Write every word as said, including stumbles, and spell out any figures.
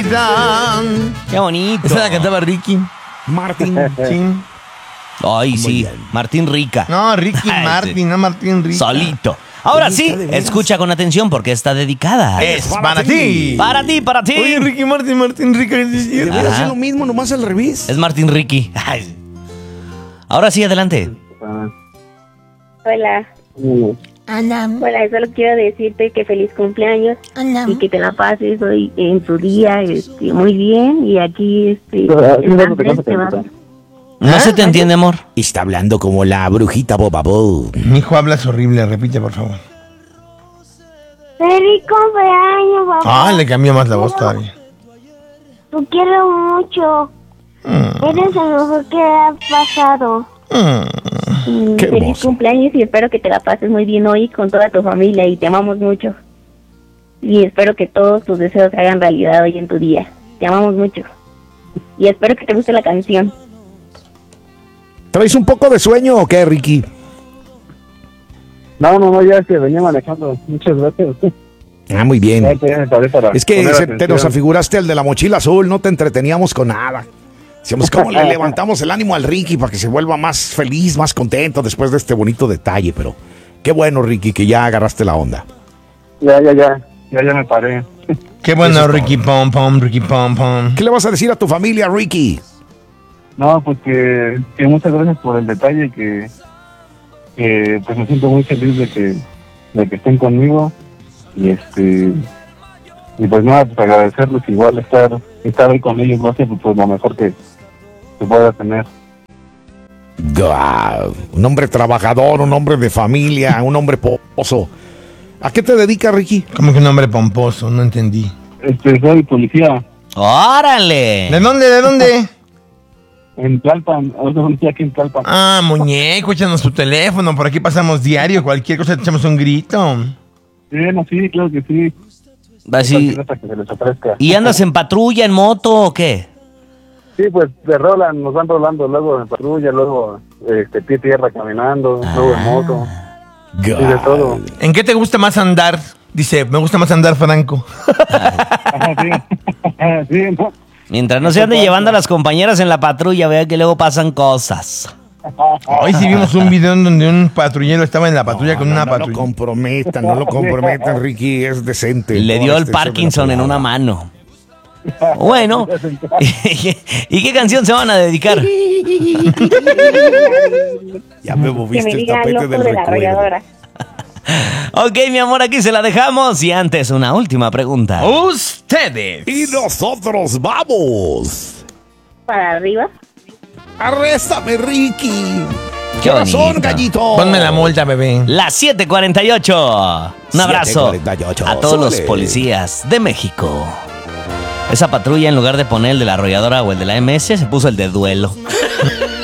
Qué bonito. Esa la cantaba Ricky Martin. Sí. Ay, Muy sí, bien. Martín Rica. No, Ricky Ay, Martin, sí. no Martín Rica. Solito. Ahora Oye, sí, está de veras. escucha con atención porque está dedicada. Es para ti. Para ti, para ti. Oye, Ricky Martin, Martín Rica. ¿qué es cierto? Debería Ajá. hacer lo mismo, nomás al revés. Es Martín Ricky. Ay. Ahora sí, adelante. Hola. Hola, Hola, solo quiero decirte que feliz cumpleaños hola. y que te la pases hoy en tu día este, muy bien. Y aquí, este, Andrés te va a- No se te entiende, amor. Está hablando como la brujita Boba Bo. Mi hijo hablas horrible, repite, por favor. Feliz cumpleaños, papá. Ah, le cambió más la voz todavía. Te quiero mucho. Mm, Eres lo mejor que ha pasado. mm. Mm, Qué feliz hermoso. cumpleaños y espero que te la pases muy bien hoy con toda tu familia y te amamos mucho. Y espero que todos tus deseos se hagan realidad hoy en tu día. Te amamos mucho. Y espero que te guste la canción. ¿Traes un poco de sueño o qué, Ricky? No, no, no, ya es que venía manejando. Muchas gracias. Ah, muy bien. Ya, ya me paré para Es que poner se- te atención. nos afiguraste el de la mochila azul, no te entreteníamos con nada. Decíamos cómo le levantamos el ánimo al Ricky para que se vuelva más feliz, más contento después de este bonito detalle, pero qué bueno, Ricky, que ya agarraste la onda. Ya, ya, ya. Ya, ya me paré. Qué bueno, Eso es Ricky Pom Pom, Ricky Pom Pom. ¿Qué le vas a decir a tu familia, Ricky? No, pues que, que muchas gracias por el detalle, que, que pues me siento muy feliz de que, de que estén conmigo. Y este y pues nada, pues agradecerles igual estar, estar ahí con ellos, no sé, pues lo mejor que se pueda tener. Guau, un hombre trabajador, un hombre de familia, un hombre pozo. ¿A qué te dedicas, Ricky? Como que un nombre pomposo, no entendí. Este, soy policía ¡Órale! ¿De dónde, de dónde? en Tlalpan, ahorita estoy aquí en Tlalpan. Ah, muñeco, échanos tu teléfono. Por aquí pasamos diario. Cualquier cosa te echamos un grito. Sí, no, sí, claro que sí. Así. Hasta que se les ofrezca. ¿Y andas en patrulla, en moto o qué? Sí, pues se rolan, nos van rolando luego en patrulla, luego este, pie tierra caminando, luego en moto, y de todo. ¿En qué te gusta más andar? Dice, me gusta más andar, Franco. Ajá, sí. Sí, ¿no? Mientras no se ande llevando a las compañeras en la patrulla, vea que luego pasan cosas. Hoy sí vimos un video en donde un patrullero estaba en la patrulla con No, una no lo patrulla. comprometan, no lo comprometan, Ricky, es decente. Le dio el Este, Parkinson se en me una la mano. Bueno, ¿y qué canción se van a dedicar? Ya me Que moviste me el diga tapete loco del de la recuerdo. arrolladora. Ok, mi amor, aquí se la dejamos. Y antes, una última pregunta. Ustedes. Y nosotros vamos. Para arriba. Arréstame, Ricky. Qué ¿Qué razón, bonito. gallito? Ponme la multa, bebé. Las siete cuarenta y ocho. Un abrazo siete cuarenta y ocho. a todos los Súbele. policías de México. Esa patrulla, en lugar de poner el de la arrolladora o el de la M S, se puso el de duelo.